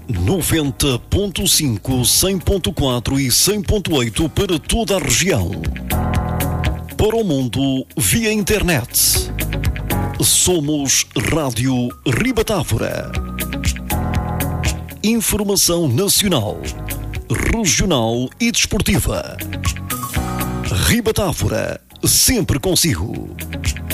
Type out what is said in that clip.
90.5, 100.4 e 100.8 para toda a região. Para o mundo, via internet. Somos Rádio Ribatávora. Informação nacional, regional e desportiva. Ribatávora, sempre consigo.